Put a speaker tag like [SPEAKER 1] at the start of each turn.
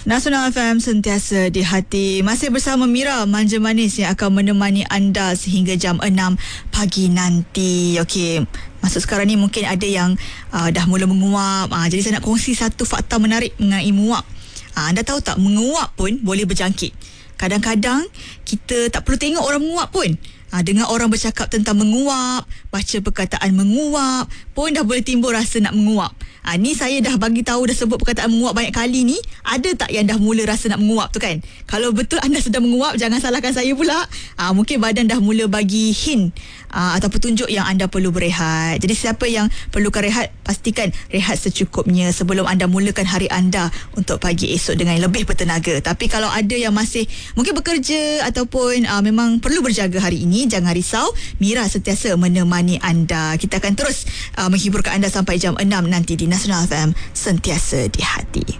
[SPEAKER 1] Nasional FM sentiasa di hati. Masih bersama Mira Manja Manis yang akan menemani anda sehingga jam 6 pagi nanti. Okey, masuk sekarang ni mungkin ada yang dah mula menguap. Jadi saya nak kongsi satu fakta menarik mengenai menguap. Anda tahu tak, menguap pun boleh berjangkit. Kadang-kadang kita tak perlu tengok orang menguap pun. Dengar orang bercakap tentang menguap, baca perkataan menguap, pun dah boleh timbul rasa nak menguap. Ni saya dah bagi tahu, dah sebut perkataan menguap banyak kali ni. Ada tak yang dah mula rasa nak menguap tu kan? Kalau betul anda sedang menguap, jangan salahkan saya pula. Mungkin badan dah mula bagi hint atau petunjuk yang anda perlu berehat. Jadi siapa yang perlukan rehat, pastikan rehat secukupnya sebelum anda mulakan hari anda untuk pagi esok dengan lebih bertenaga. Tapi kalau ada yang masih mungkin bekerja ataupun memang perlu berjaga hari ini, jangan risau. Mira sentiasa menemani anda. Kita akan terus menghiburkan anda sampai jam 6 nanti di Nasional FM, sentiasa di hati.